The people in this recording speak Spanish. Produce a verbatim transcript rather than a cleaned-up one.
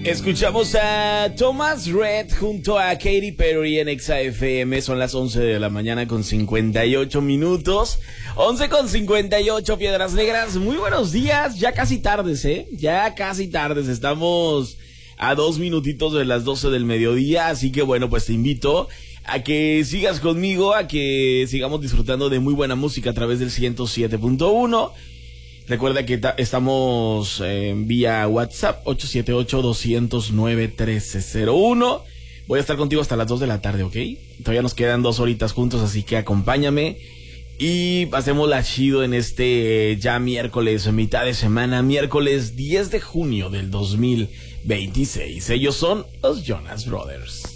Escuchamos a Thomas Rhett junto a Katy Perry en Exa F M. Son las once de la mañana con cincuenta y ocho minutos. once con cincuenta y ocho, Piedras Negras. Muy buenos días. Ya casi tardes, ¿eh? Ya casi tardes. Estamos a dos minutitos de las doce del mediodía. Así que bueno, pues te invito a que sigas conmigo, a que sigamos disfrutando de muy buena música a través del ciento siete punto uno. Recuerda que ta- estamos eh, vía WhatsApp ocho siete ocho, dos cero cero, nueve uno tres cero uno. Voy a estar contigo hasta las dos de la tarde, ¿ok? Todavía nos quedan dos horitas juntos, así que acompáñame y pasémosla chido en este eh, ya miércoles, mitad de semana, miércoles diez de junio del dos mil veintiséis. Ellos son los Jonas Brothers.